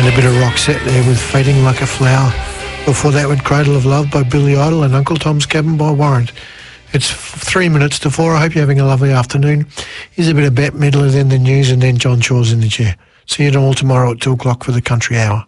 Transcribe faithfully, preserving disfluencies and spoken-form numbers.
A bit of rock set there with Fading Like a Flower. Before that with Cradle of Love by Billy Idol and Uncle Tom's Cabin by Warrant. It's three minutes to four. I hope you're having a lovely afternoon. Here's a bit of Bette Midler, then the news, and then John Shaw's in the chair. See you all tomorrow at two o'clock for the Country Hour.